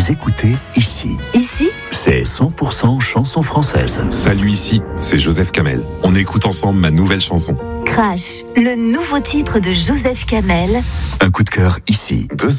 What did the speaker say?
Vous écoutez Ici. Ici, C'est 100% chanson française. Salut, ici, c'est Joseph Kamel. On écoute ensemble ma nouvelle chanson. Crash, le nouveau titre de Joseph Kamel. Un coup de cœur ici. 2